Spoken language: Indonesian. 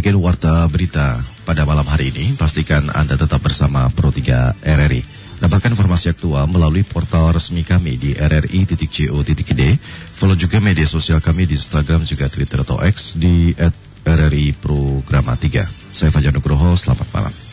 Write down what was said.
Demikian warta berita pada malam hari ini. Pastikan Anda tetap bersama Pro 3 RRI. Dapatkan informasi aktual melalui portal resmi kami di rri.co.id. Follow juga media sosial kami di Instagram juga Twitter atau X di @RRI Programa 3. Saya Fajar Nugroho, selamat malam.